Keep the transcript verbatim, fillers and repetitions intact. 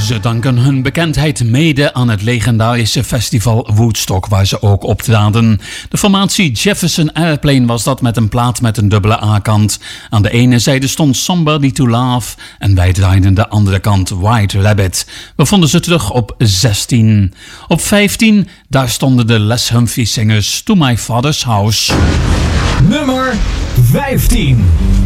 Ze danken hun bekendheid mede aan het legendarische festival Woodstock, waar ze ook optraden. De formatie Jefferson Airplane was dat, met een plaat met een dubbele A-kant. Aan de ene zijde stond Somebody to Love en wij draaiden de andere kant White Rabbit. We vonden ze terug op zestien. Op vijftien, daar stonden de Les Humphrey Singers To My Father's House. Nummer vijftien.